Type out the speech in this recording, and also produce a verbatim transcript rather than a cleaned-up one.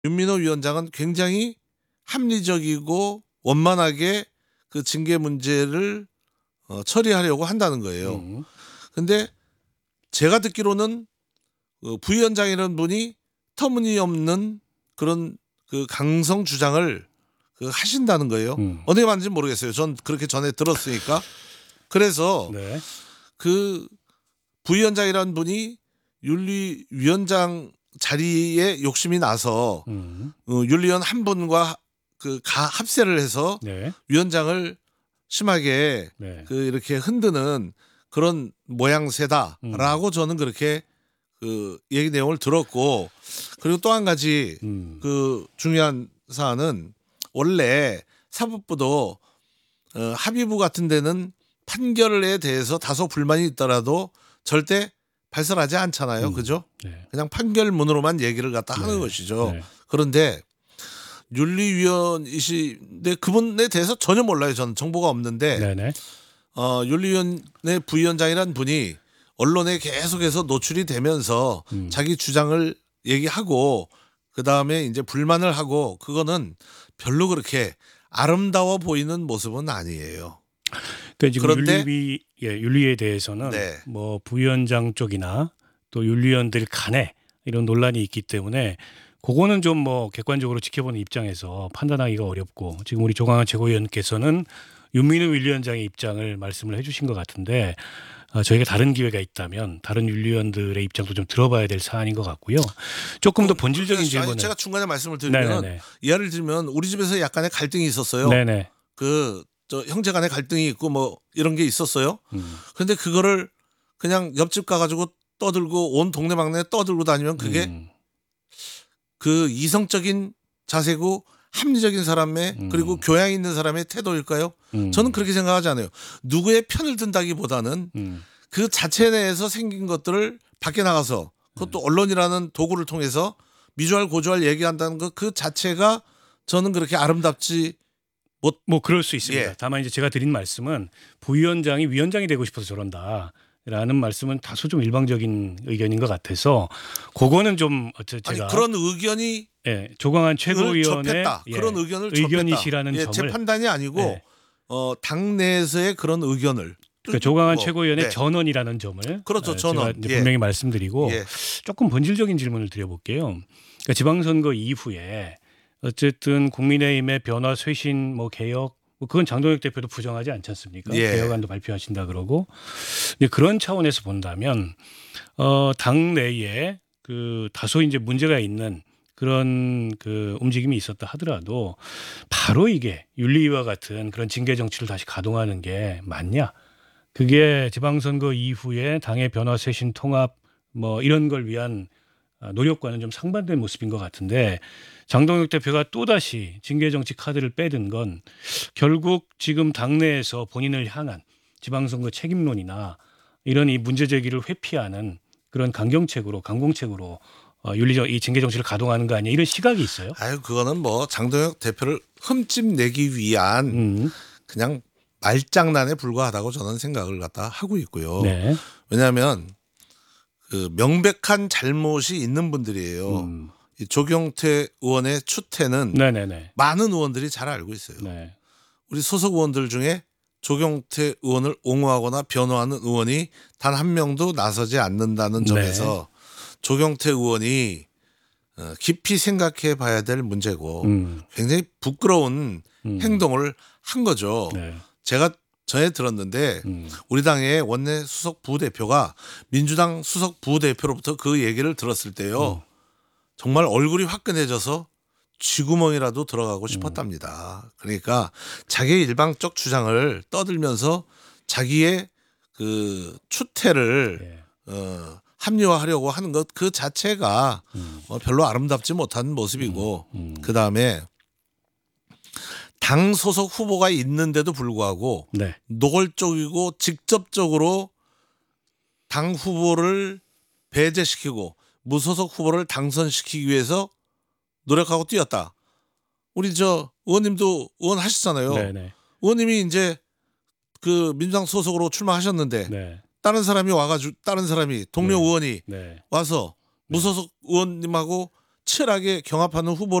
윤민호 위원장은 굉장히 합리적이고 원만하게 그 징계 문제를 어, 처리하려고 한다는 거예요. 음. 근데 제가 듣기로는 그 부위원장이라는 분이 터무니없는 그런 그 강성 주장을 그 하신다는 거예요. 음. 어떻게 맞는지 모르겠어요. 전 그렇게 전에 들었으니까. 그래서 네. 그 부위원장이라는 분이 윤리위원장 자리에 욕심이 나서 음. 어, 윤리위원 한 분과 그 가 합세를 해서 네. 위원장을 심하게 네. 그 이렇게 흔드는 그런 모양새다라고 음. 저는 그렇게 그 얘기 내용을 들었고, 그리고 또 한 가지 음. 그 중요한 사안은 원래 사법부도 어, 합의부 같은 데는 판결에 대해서 다소 불만이 있더라도 절대 발설하지 않잖아요. 음. 그죠? 네. 그냥 판결문으로만 얘기를 갖다 하는 네. 것이죠. 네. 그런데 윤리위원이신데 그분에 대해서 전혀 몰라요. 저는 정보가 없는데 네네. 어, 윤리위원회 부위원장이라는 분이 언론에 계속해서 노출이 되면서 음. 자기 주장을 얘기하고 그 다음에 이제 불만을 하고, 그거는 별로 그렇게 아름다워 보이는 모습은 아니에요. 그러니까 지금 그런데 윤리위, 예, 윤리에 대해서는 네. 뭐 부위원장 쪽이나 또 윤리위원들 간에 이런 논란이 있기 때문에 그거는 좀 뭐 객관적으로 지켜보는 입장에서 판단하기가 어렵고, 지금 우리 조광한 최고위원께서는 윤민호 윤리위원장의 입장을 말씀을 해주신 것 같은데, 어, 저희가 다른 기회가 있다면 다른 윤리위원들의 입장도 좀 들어봐야 될 사안인 것 같고요. 조금 더 본질적인 아니, 질문을. 제가 중간에 말씀을 드리면 네네네. 예를 들면 우리 집에서 약간의 갈등이 있었어요. 네네. 그 저 형제 간의 갈등이 있고 뭐 이런 게 있었어요. 음. 근데 그거를 그냥 옆집 가가지고 떠들고 온 동네방네 떠들고 다니면 그게 음. 그 이성적인 자세고 합리적인 사람의 음. 그리고 교양 있는 사람의 태도일까요? 음. 저는 그렇게 생각하지 않아요. 누구의 편을 든다기보다는 음. 그 자체 내에서 생긴 것들을 밖에 나가서 그것도 언론이라는 도구를 통해서 미주알 고주알 얘기한다는 것 그 자체가 저는 그렇게 아름답지 못. 뭐 그럴 수 있습니다. 예. 다만 이제 제가 드린 말씀은 부위원장이 위원장이 되고 싶어서 저런다라는 말씀은 다소 좀 일방적인 의견인 것 같아서 그거는 좀 어, 저- 아니 제가 그런 의견이 예, 조광한 최고위원의 접했다. 예, 그런 의견을 의견이시라는 접했다. 예, 제 점을 판단이 아니고 예. 어, 당내에서의 그런 의견을 그러니까 조광한 뭐, 최고위원의 네. 전언이라는 점을 그렇죠, 어, 전언. 제가 이제 예. 분명히 말씀드리고 예. 조금 본질적인 질문을 드려볼게요. 그러니까 지방선거 이후에 어쨌든 국민의힘의 변화, 쇄신, 뭐 개혁, 뭐 그건 장동혁 대표도 부정하지 않지 않습니까? 예. 개혁안도 발표하신다 그러고. 근데 그런 차원에서 본다면 어, 당 내에 그 다소 이제 문제가 있는 그런 그 움직임이 있었다 하더라도 바로 이게 윤리위와 같은 그런 징계 정치를 다시 가동하는 게 맞냐? 그게 지방선거 이후에 당의 변화, 쇄신, 통합 뭐 이런 걸 위한 노력과는 좀 상반된 모습인 것 같은데, 장동혁 대표가 또다시 징계 정치 카드를 빼든 건 결국 지금 당내에서 본인을 향한 지방선거 책임론이나 이런 이 문제 제기를 회피하는 그런 강경책으로 강공책으로 어, 윤리적 이 징계 정치를 가동하는 거 아니야, 이런 시각이 있어요. 아유 그거는 뭐 장동혁 대표를 흠집 내기 위한 음. 그냥 말장난에 불과하다고 저는 생각을 갖다 하고 있고요. 네. 왜냐하면 그 명백한 잘못이 있는 분들이에요. 음. 이 조경태 의원의 추태는 네네네. 많은 의원들이 잘 알고 있어요. 네. 우리 소속 의원들 중에 조경태 의원을 옹호하거나 변호하는 의원이 단 한 명도 나서지 않는다는 점에서 네. 조경태 의원이 어, 깊이 생각해 봐야 될 문제고 음. 굉장히 부끄러운 음. 행동을 한 거죠. 네. 제가 전에 들었는데 음. 우리 당의 원내 수석 부대표가 민주당 수석 부대표로부터 그 얘기를 들었을 때요. 음. 정말 얼굴이 화끈해져서 쥐구멍이라도 들어가고 싶었답니다. 그러니까 자기의 일방적 주장을 떠들면서 자기의 그 추태를 예. 어, 합리화하려고 하는 것 그 자체가 음. 어, 별로 아름답지 못한 모습이고 음. 그 다음에 당 소속 후보가 있는데도 불구하고 네. 노골적이고 직접적으로 당 후보를 배제시키고 무소속 후보를 당선시키기 위해서 노력하고 뛰었다. 우리 저 의원님도 의원 하시잖아요. 네네. 의원님이 이제 그 민주당 소속으로 출마하셨는데 네. 다른 사람이 와가지고 다른 사람이 동료 네. 의원이 네. 와서 무소속 의원님하고 치열하게 경합하는 후보